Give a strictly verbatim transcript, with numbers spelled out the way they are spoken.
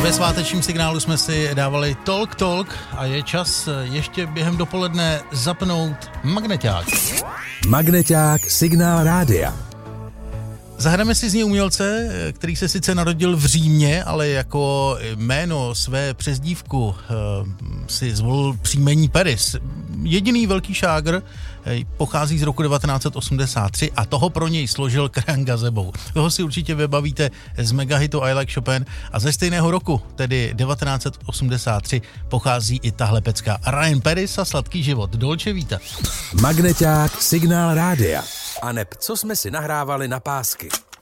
Ve svátečním signálu jsme si dávali Talk Talk a je čas ještě během dopoledne zapnout magneťák. Magneťák Signál rádia. Zahrajeme si z něj umělce, který se sice narodil v Římě, ale jako jméno své přezdívku si zvolil příjmení Paris. Jediný velký šágr pochází z roku devatenáct osmdesát tři a toho pro něj složil Karan Gazebou. Toho si určitě vybavíte z megahitu I Like Chopin a ze stejného roku, tedy devatenáct osmdesát tři, pochází i tahle pecka. Ryan Paris a Sladký život. Dolce Vita. Magneťák Signál rádia. A neb, co jsme si nahrávali na pásky.